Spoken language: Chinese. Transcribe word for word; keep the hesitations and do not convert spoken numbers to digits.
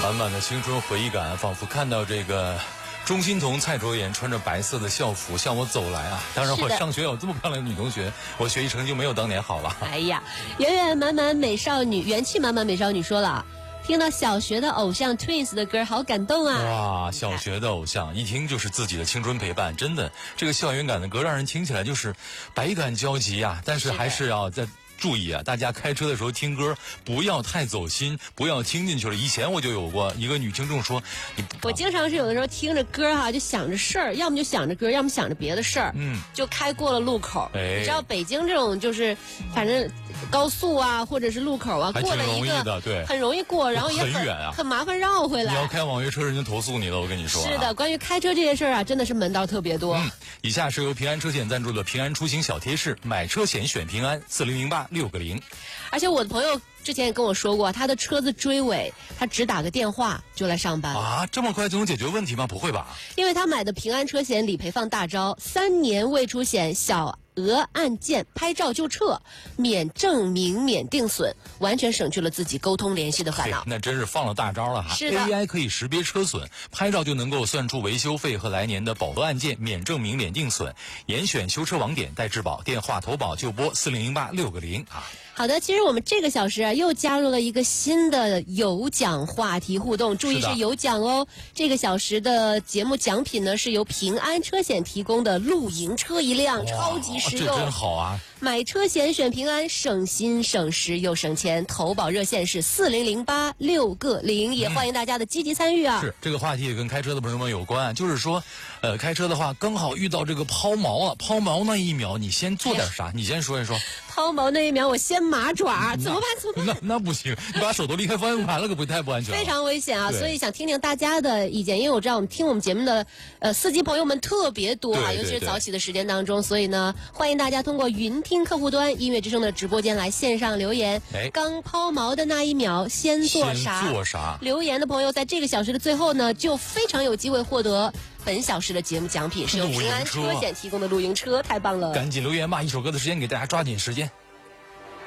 满满的青春回忆感，仿佛看到这个钟欣桐、蔡卓妍穿着白色的校服向我走来啊！当然，我上学有这么漂亮的女同学，我学习成绩没有当年好了。 哎呀，圆圆满满美少女，元气满满美少女说了，听到小学的偶像 Twins 的歌，好感动啊！ 哇，小学的偶像，一听就是自己的青春陪伴，真的，这个校园感的歌让人听起来就是百感交集啊！但是还是要在。注意啊，大家开车的时候听歌不要太走心，不要听进去了。以前我就有过一个女听众说，你我经常是有的时候听着歌哈、啊，就想着事儿，要么就想着歌，要么想着别的事儿，嗯，就开过了路口。哎，你知道北京这种就是，反正高速啊，或者是路口啊，过了一个的，对， 很容易过，然后也很很远啊， 很麻烦绕回来。 你要开网约车，人家投诉你了，我跟你说、啊。 是的，关于开车这些事儿啊，真的是门道特别多。 嗯，以下是由平安车险赞助的平安出行小贴士，买车险选平安，四零零八六个零。 而且我的朋友之前也跟我说过，他的车子追尾，他只打个电话就来上班啊，这么快就能解决问题吗？不会吧？ 因为他买的平安车险理赔放大招，三年未出险，小额案件拍照就撤，免证明免定损，完全省去了自己沟通联系的烦恼。 那真是放了大招了哈！ 是的 ，A I 可以识别车损，拍照就能够算出维修费和来年的保额案件，免证明免定损，严选修车网点带质保，电话投保就拨四零零八六个零啊。 好的，其实我们这个小时啊又加入了一个新的有奖话题互动，注意是有奖哦。这个小时的节目奖品呢是由平安车险提供的露营车一辆，超级实用， 这真好啊！ 买车险选平安，省心省时又省钱。投保热线是四零零八六个零，也欢迎大家的积极参与啊！ 是这个话题也跟开车的朋友们有关，就是说，呃，开车的话刚好遇到这个抛锚啊，抛锚那一秒，你先做点啥？哎、你先说一说。 抛锚那一秒，我先麻爪，怎么办？怎么办？ 那那不行，你把手都离开方向盘了，可不太不安全了， 非常危险啊！所以想听听大家的意见，因为我知道我们听我们节目的呃司机朋友们特别多啊，尤其是早起的时间当中，所以呢，欢迎大家通过云听客户端音乐之声的直播间来线上留言。哎，刚抛锚的那一秒，先做啥？ 先做啥？ 留言的朋友在这个小时的最后呢，就非常有机会获得本小时的节目奖品，是由平安车险提供的露营车，太棒了！ 赶紧留言吧，一首歌的时间给大家抓紧时间。